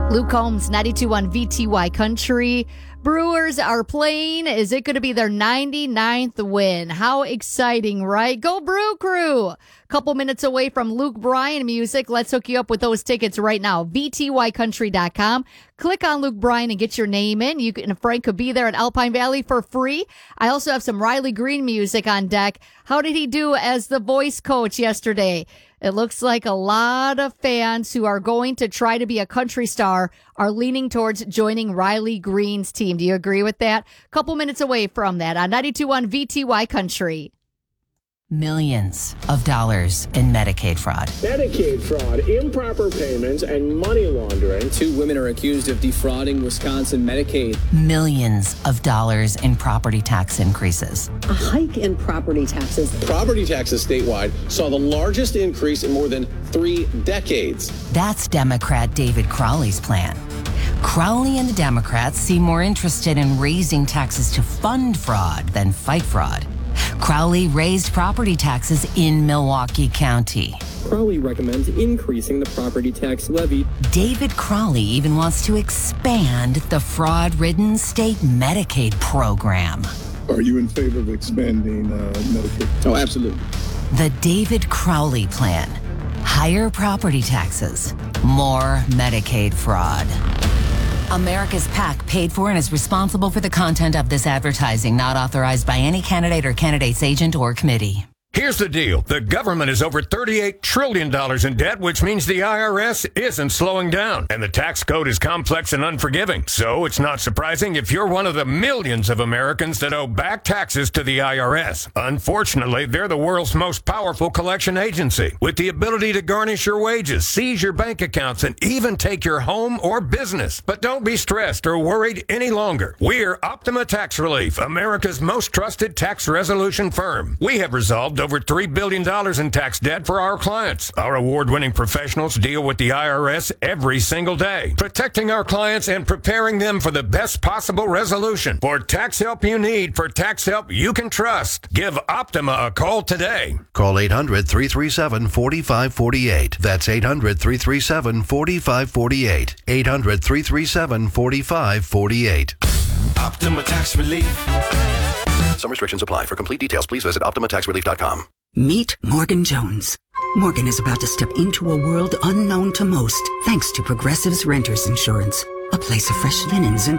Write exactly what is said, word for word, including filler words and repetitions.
Luke Combs, ninety-two on V T Y Country. Brewers are playing. Is it going to be their ninety-ninth win? How exciting, right? Go Brew Crew! Couple minutes away from Luke Bryan music. Let's hook you up with those tickets right now. V T Y country dot com. Click on Luke Bryan and get your name in. You can, Frank could be there at Alpine Valley for free. I also have some Riley Green music on deck. How did he do as the voice coach yesterday? It looks like a lot of fans who are going to try to be a country star are leaning towards joining Riley Green's team. Do you agree with that? Couple minutes away from that on ninety-two on V T Y Country. Millions of dollars in Medicaid fraud. Medicaid fraud, improper payments, and money laundering. Two women are accused of defrauding Wisconsin Medicaid. Millions of dollars in property tax increases. A hike in property taxes. Property taxes statewide saw the largest increase in more than three decades. That's Democrat David Crowley's plan. Crowley and the Democrats seem more interested in raising taxes to fund fraud than fight fraud. Crowley raised property taxes in Milwaukee County. Crowley recommends increasing the property tax levy. David Crowley even wants to expand the fraud-ridden state Medicaid program. Are you in favor of expanding uh, Medicaid? Oh, absolutely. The David Crowley plan. Higher property taxes, more Medicaid fraud. America's PAC paid for and is responsible for the content of this advertising, not authorized by any candidate or candidate's agent or committee. Here's the deal. The government is over thirty-eight trillion dollars in debt, which means the I R S isn't slowing down. And the tax code is complex and unforgiving. So it's not surprising if you're one of the millions of Americans that owe back taxes to the I R S. Unfortunately, they're the world's most powerful collection agency, with the ability to garnish your wages, seize your bank accounts, and even take your home or business. But don't be stressed or worried any longer. We're Optima Tax Relief, America's most trusted tax resolution firm. We have resolved over three billion dollars in tax debt for our clients. Our award-winning professionals deal with the I R S every single day, protecting our clients and preparing them for the best possible resolution. For tax help you need, for tax help you can trust, give Optima a call today. Call eight hundred, three three seven, four five four eight. That's eight hundred, three three seven, four five four eight. eight hundred, three three seven, four five four eight. Optima Tax Relief. Some restrictions apply. For complete details, please visit optima tax relief dot com. Meet Morgan Jones. Morgan is about to step into a world unknown to most, thanks to Progressive's Renters Insurance. A place of fresh linens and